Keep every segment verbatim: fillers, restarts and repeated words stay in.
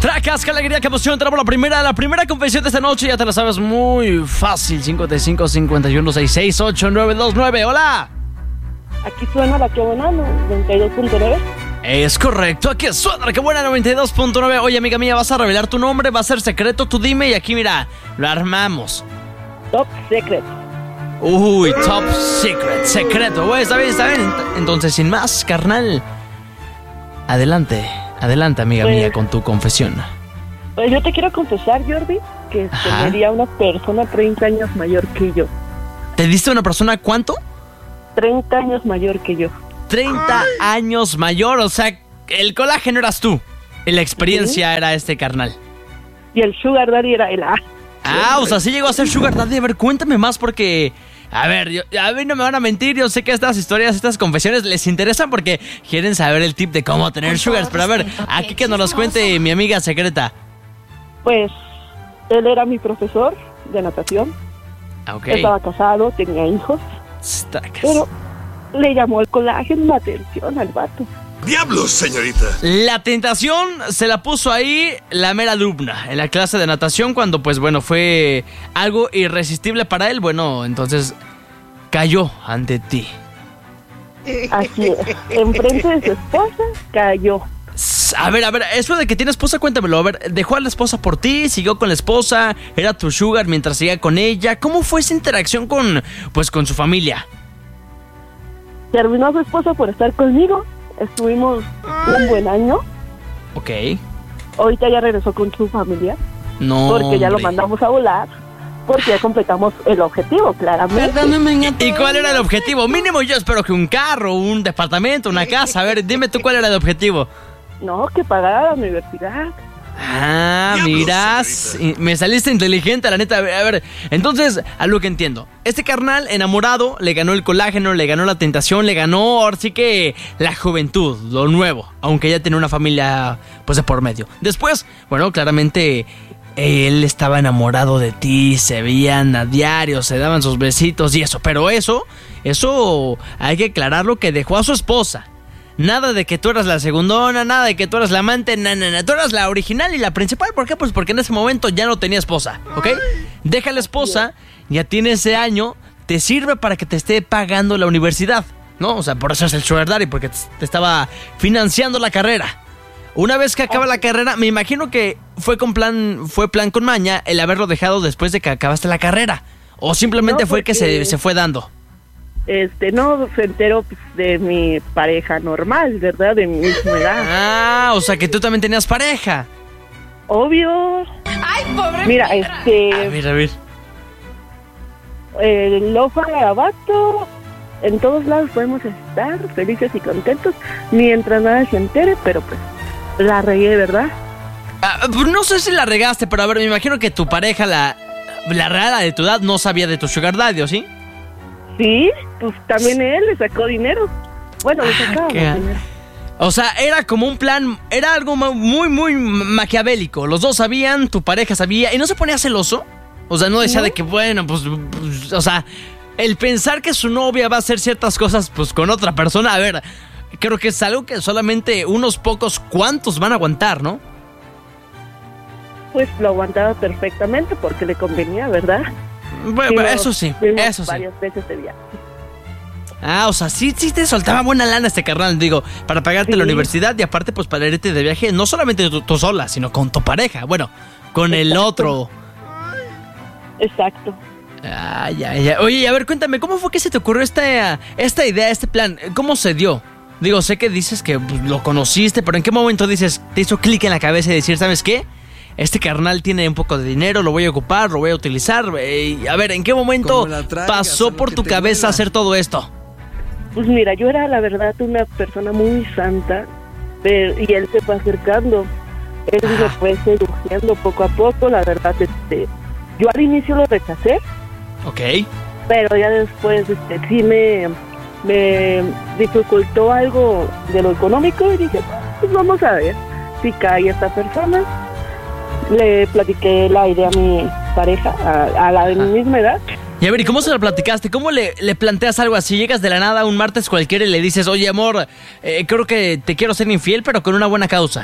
Tracas, qué alegría, qué emoción. Tenemos la primera, la primera confesión de esta noche. Ya te la sabes muy fácil. cincuenta y cinco, cincuenta y uno, sesenta y seis, ocho nueve dos nueve. Hola. Aquí suena la que buena, noventa y dos punto nueve. Es correcto, aquí suena la que buena, noventa y dos punto nueve. Oye, amiga mía, vas a revelar tu nombre, va a ser secreto, tú dime. Y aquí, mira, lo armamos. Top Secret. Uy, top secret, secreto. Güey, está bien, está bien. Entonces, sin más, carnal, adelante, adelante, amiga pues, mía, con tu confesión. Pues yo te quiero confesar, Jordi, que sería una persona treinta años mayor que yo. ¿Te diste una persona cuánto? treinta años mayor que yo. treinta años mayor, o sea, el colágeno eras tú. Y la experiencia ¿sí? Era este carnal. Y el sugar daddy era el A. Ah, o sea, sí llegó a ser sugar daddy. A ver, cuéntame más porque... A ver, yo, a mí no me van a mentir, yo sé que estas historias, estas confesiones les interesan porque quieren saber el tip de cómo tener sugars. Pero a ver, aquí que nos los cuente mi amiga secreta. Pues, él era mi profesor de natación. Okay. Estaba casado, tenía hijos. Stacks. Pero le llamó el colágeno la atención al vato. ¡Diablos, señorita! La tentación se la puso ahí la mera alumna en la clase de natación cuando, pues bueno, fue algo irresistible para él. Bueno, entonces cayó ante ti. Así es, enfrente de su esposa cayó. A ver, a ver, eso de que tiene esposa, cuéntamelo. A ver, ¿dejó a la esposa por ti? ¿Siguió con la esposa? ¿Era tu sugar mientras seguía con ella? ¿Cómo fue esa interacción con, pues, con su familia? Terminó su esposa por estar conmigo. Estuvimos un buen año. Ok. Ahorita ya regresó con su familia. No, porque ya hombre. lo mandamos a volar. Porque ya completamos el objetivo, claramente. ¿Y cuál era el objetivo? Mínimo yo espero que un carro, un departamento, una casa. A ver, dime tú cuál era el objetivo. No, que pagara la universidad. Ah, miras, me saliste inteligente, la neta. A ver, a ver, entonces, a lo que entiendo, este carnal enamorado le ganó el colágeno, le ganó la tentación, le ganó, ahora sí que la juventud, lo nuevo, aunque ya tenía una familia, pues, de por medio. Después, bueno, claramente, él estaba enamorado de ti, se veían a diario, se daban sus besitos y eso, pero eso, eso, hay que aclararlo que dejó a su esposa. Nada de que tú eras la segundona, nada de que tú eras la amante, nada, nada. Tú eras la original y la principal. ¿Por qué? Pues porque en ese momento ya no tenía esposa, ¿ok? Deja la esposa, ya tiene ese año, te sirve para que te esté pagando la universidad, ¿no? O sea, por eso es el sugar daddy, porque te estaba financiando la carrera. Una vez que acaba la carrera, me imagino que fue con plan, fue plan con maña el haberlo dejado después de que acabaste la carrera. O simplemente no, fue que se, se fue dando. Este, no, se enteró pues, de mi pareja normal, ¿verdad? De mi misma edad. Ah, o sea que tú también tenías pareja. Obvio. Ay, pobre. Mira, perra. este... A ver, a ver. El Lofa Garabato, en todos lados podemos estar felices y contentos mientras nadie se entere, pero pues la regué, ¿verdad? Ah, no sé si la regaste, pero a ver, me imagino que tu pareja, la, la real, la de tu edad, no sabía de tu sugar daddy, ¿o sí? Sí, pues también él le sacó dinero. Bueno, le sacaba ah, dinero. O sea, era como un plan, era algo muy, muy maquiavélico. Los dos sabían, tu pareja sabía, y no se ponía celoso. O sea, no decía ¿no? de que, bueno, pues, pues, o sea, el pensar que su novia va a hacer ciertas cosas, pues, con otra persona, a ver, creo que es algo que solamente unos pocos cuantos van a aguantar, ¿no? Pues lo aguantaba perfectamente porque le convenía, ¿verdad? Bueno, eso sí, eso sí. Varias veces de viaje. Ah, o sea, sí, sí te soltaba buena lana este carnal, digo, para pagarte sí. la universidad y aparte pues para irte de viaje, no solamente tú, tú sola, sino con tu pareja, bueno, con Exacto. el otro. Exacto. Ay, ay, ay. Oye, a ver, cuéntame, ¿cómo fue que se te ocurrió esta, esta idea, este plan? ¿Cómo se dio? Digo, sé que dices que pues, lo conociste, pero ¿en qué momento dices, te hizo clic en la cabeza y decir, ¿sabes qué? Este carnal tiene un poco de dinero, lo voy a ocupar, lo voy a utilizar. Eh, a ver, ¿en qué momento traigas, pasó por tu cabeza hacer todo esto? Pues mira, yo era la verdad una persona muy santa, pero, y él se fue acercando. Él ah. se fue seduciendo poco a poco, la verdad, este, yo al inicio lo rechacé. Ok. Pero ya después, este, sí me, me dificultó algo de lo económico y dije, pues vamos a ver si cae esta persona. Le platiqué la idea a mi pareja, a, a la de mi misma edad. Y a ver, ¿y cómo se lo platicaste? ¿Cómo le, le planteas algo así? Llegas de la nada un martes cualquiera y le dices, oye, amor, eh, creo que te quiero ser infiel, pero con una buena causa.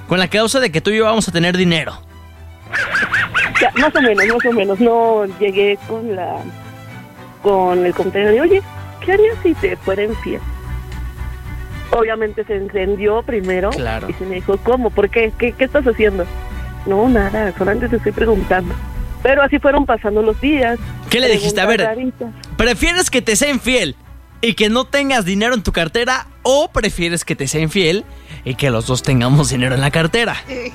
con la causa de que tú y yo vamos a tener dinero. Ya, más o menos, más o menos. No llegué con la con el comentario de, oye, ¿qué harías si te fuera infiel? Obviamente se encendió primero. Claro. Y se me dijo, ¿cómo? ¿Por qué? ¿Qué, qué estás haciendo? No, nada, solamente te estoy preguntando. Pero así fueron pasando los días. ¿Qué le dijiste? A ver, raritas. ¿prefieres que te sea infiel y que no tengas dinero en tu cartera, o prefieres que te sea infiel y que los dos tengamos dinero en la cartera?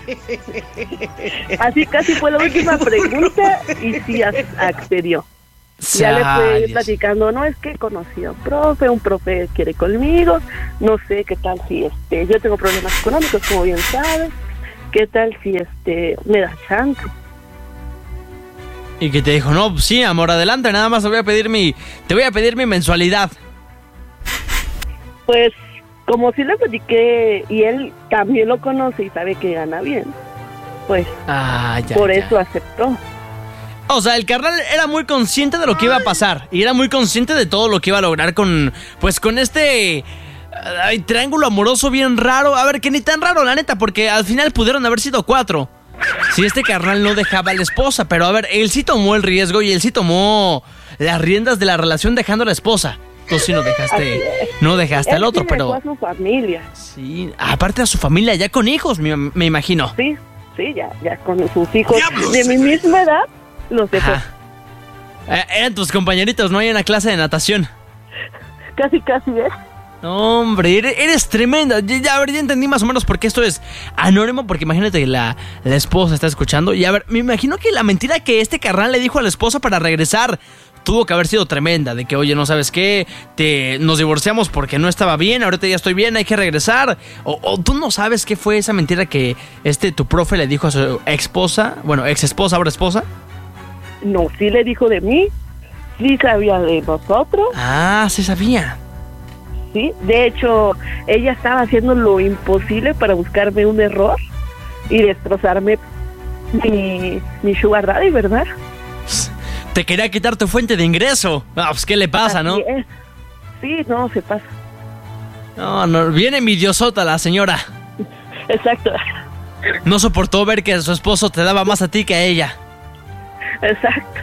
Así casi fue la última pregunta y sí accedió. Ya le fui platicando, no, es que conocí a un profe, un profe quiere conmigo, no sé qué tal si este, yo tengo problemas económicos, como bien sabes, qué tal si este me da chance. Y que te dijo, no, sí, amor, adelante, nada más te voy a pedir mi, te voy a pedir mi mensualidad. Pues, como sí le platiqué y él también lo conoce y sabe que gana bien, pues, ah, ya, por ya. eso aceptó. O sea, el carnal era muy consciente de lo que iba a pasar y era muy consciente de todo lo que iba a lograr con, pues, con este ay, triángulo amoroso bien raro. A ver, que ni tan raro, la neta, porque al final pudieron haber sido cuatro. Si este carnal no dejaba a la esposa, pero a ver, él sí tomó el riesgo y él sí tomó las riendas de la relación dejando a la esposa. Tú sí no dejaste, no dejaste él al otro, sí pero... dejó a su familia. Sí, aparte a su familia ya con hijos, me, me imagino. Sí, sí, ya, ya con sus hijos de mi misma edad. Los dejó. Eh, eran tus compañeritos, ¿no? Hay una clase de natación. Casi, casi, ¿eh? No, hombre, eres, eres tremenda. Ya, ya, a ver, ya entendí más o menos por qué esto es anónimo, porque imagínate que la, la esposa está escuchando. Y a ver, me imagino que la mentira que este carnal le dijo a la esposa para regresar tuvo que haber sido tremenda. De que, oye, ¿no sabes qué? Te, nos divorciamos porque no estaba bien, ahorita ya estoy bien, hay que regresar. O, o tú no sabes qué fue esa mentira que este tu profe le dijo a su esposa, bueno, ex esposa, ahora esposa. No, sí le dijo de mí, sí sabía de nosotros. Ah, sí sabía. Sí, de hecho, ella estaba haciendo lo imposible para buscarme un error y destrozarme mi, mi sugar daddy, ¿verdad? Te quería quitar tu fuente de ingreso. Ah, pues, ¿qué le pasa, no? Es. Sí, no, se pasa. No, no, bien envidiosota la señora. Exacto. No soportó ver que su esposo te daba más a ti que a ella. Exacto.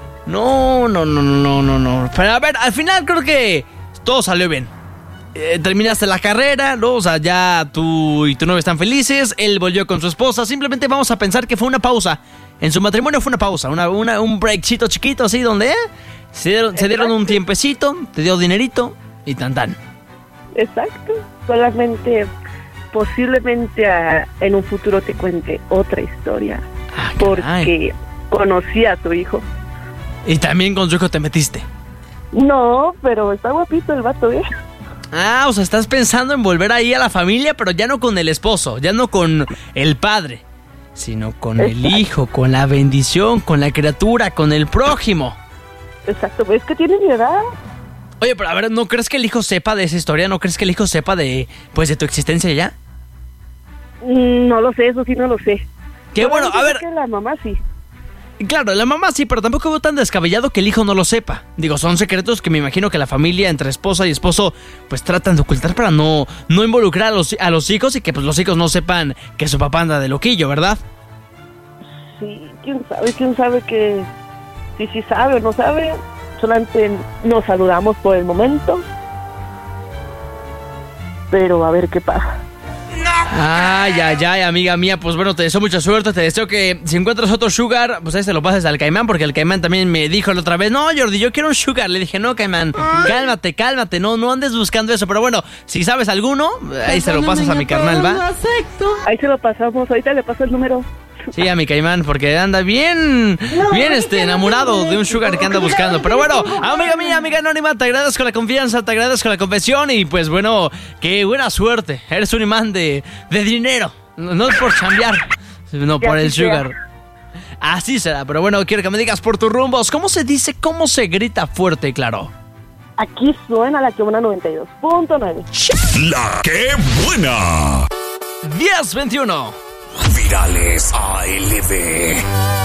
No, no, no, no, no, no. Pero a ver, al final creo que todo salió bien. Eh, terminaste la carrera, ¿no? O sea, ya tú y tu novia están felices. Él volvió con su esposa. Simplemente vamos a pensar que fue una pausa. En su matrimonio fue una pausa, una, una, un breakcito chiquito así donde eh, se, dieron, se dieron un tiempecito, te dio dinerito y tan tan. Exacto. Solamente, posiblemente a, en un futuro te cuente otra historia. Ah, porque conocí a tu hijo. Y también con su hijo te metiste. No, pero está guapito el vato, ¿eh? Ah, o sea, estás pensando en volver ahí a la familia, pero ya no con el esposo, ya no con el padre, sino con Exacto. el hijo, con la bendición, con la criatura, con el prójimo. Exacto, ¿ves que tiene mi edad? Oye, pero a ver, ¿no crees que el hijo sepa de esa historia? ¿No crees que el hijo sepa de, pues, de tu existencia ya? Mm, no lo sé, eso sí no lo sé. Qué Pero bueno, a ver... que la mamá sí. Claro, la mamá sí, pero tampoco veo tan descabellado que el hijo no lo sepa. Digo, son secretos que me imagino que la familia entre esposa y esposo pues tratan de ocultar para no, no involucrar a los, a los hijos y que pues los hijos no sepan que su papá anda de loquillo, ¿verdad? Sí, quién sabe, quién sabe que si sí sabe o no sabe. Solamente nos saludamos por el momento, pero a ver qué pasa. Ay, ay, ay, amiga mía, pues bueno, te deseo mucha suerte, te deseo que si encuentras otro sugar, pues ahí se lo pases al Caimán, porque el Caimán también me dijo la otra vez, no, Jordi, yo quiero un sugar, le dije, no, Caimán, cálmate, cálmate, no, no andes buscando eso, pero bueno, si sabes alguno, ahí se lo pasas a mi carnal, ¿va? Ahí se lo pasamos, ahorita le paso el número. Sí, a mi Caimán, porque anda bien, bien este, enamorado de un sugar que anda buscando. Pero bueno, amiga mía, amiga anónima, te agradezco la confianza, te agradezco la confesión y pues bueno, qué buena suerte. Eres un imán de, de dinero, no, no por chambear, no por el sugar. Así será, pero bueno, quiero que me digas por tus rumbos, ¿cómo se dice, cómo se grita fuerte y claro? Aquí suena la que buena noventa y dos punto nueve. La que buena. diez veintiuno. Virales A L B.